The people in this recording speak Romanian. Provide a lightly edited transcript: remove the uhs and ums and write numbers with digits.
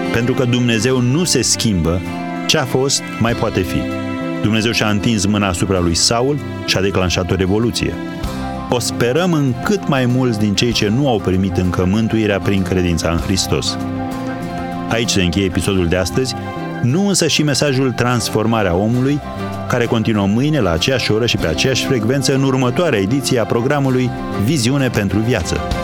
Pentru că Dumnezeu nu se schimbă, ce a fost mai poate fi. Dumnezeu și-a întins mâna asupra lui Saul și a declanșat o revoluție. O sperăm în cât mai mulți din cei ce nu au primit încă mântuirea prin credința în Hristos. Aici se încheie episodul de astăzi, nu însă și mesajul Transformarea omului, care continuă mâine la aceeași oră și pe aceeași frecvență în următoarea ediție a programului Viziune pentru viață.